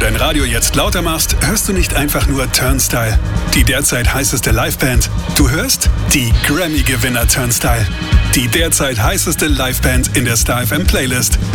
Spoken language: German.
dein Radio jetzt lauter machst, hörst du nicht einfach nur Turnstile, die derzeit heißeste Liveband. Du hörst die Grammy-Gewinner Turnstile, die derzeit heißeste Liveband in der Star FM Playlist.